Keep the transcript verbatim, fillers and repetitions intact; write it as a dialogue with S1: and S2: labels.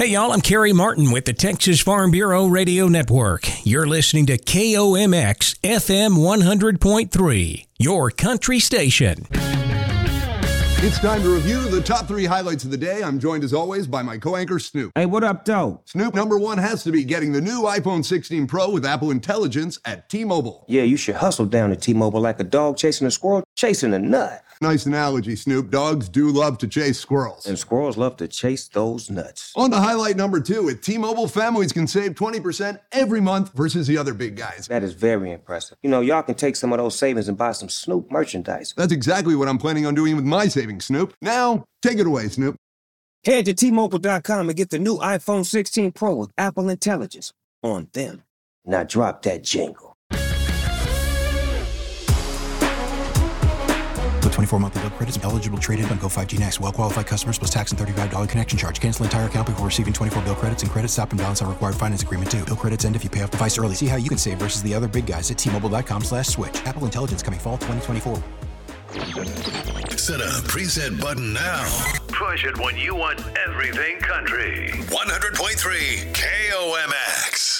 S1: Hey, y'all, I'm Kerry Martin with the Texas Farm Bureau Radio Network. You're listening to K O M X F M one hundred point three, your country station.
S2: It's time to review the top three highlights of the day. I'm joined, as always, by my co-anchor, Snoop.
S3: Hey, what up, though?
S2: Snoop, number one has to be getting the new iPhone sixteen Pro with Apple Intelligence at T-Mobile.
S3: Yeah, you should hustle down at T-Mobile like a dog chasing a squirrel chasing a nut.
S2: Nice analogy, Snoop. Dogs do love to chase squirrels.
S3: And squirrels love to chase those nuts.
S2: On to highlight number two. At T-Mobile, families can save twenty percent every month versus the other big guys.
S3: That is very impressive. You know, y'all can take some of those savings and buy some Snoop merchandise.
S2: That's exactly what I'm planning on doing with my savings, Snoop. Now, take it away, Snoop.
S3: Head to T Mobile dot com and get the new iPhone sixteen Pro with Apple Intelligence on them. Now drop that jingle.
S4: With twenty-four monthly bill credits, eligible trade-in on Go five G Next. Well-qualified customers plus tax and thirty-five dollars connection charge. Cancel entire account before receiving twenty-four bill credits, and credit stop and balance on required finance agreement due. Bill credits end if you pay off device early. See how you can save versus the other big guys at T Mobile dot com slash switch. Apple Intelligence coming fall twenty twenty-four.
S5: Set a preset button now. Push it when you want everything country. one hundred point three K O M X.